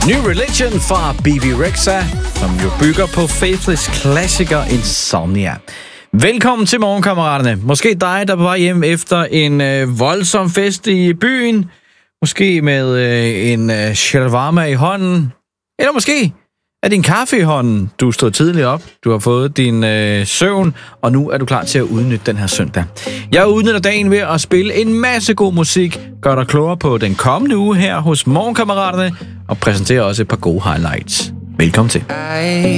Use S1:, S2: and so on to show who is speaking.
S1: New Religion fra Bebe Rexha, som jo bygger på Faithless klassiker Insomnia. Velkommen til morgenkammeraterne. Måske dig, der er på vej hjem efter en voldsom fest i byen. Måske med en shawarma i hånden. Eller måske er din kaffe i hånden. Du stod tidligt op, du har fået din søvn, og nu er du klar til at udnytte den her søndag. Jeg udnytter dagen ved at spille en masse god musik, gør dig klogere på den kommende uge her hos morgenkammeraterne, og præsenterer også et par gode highlights. Velkommen til.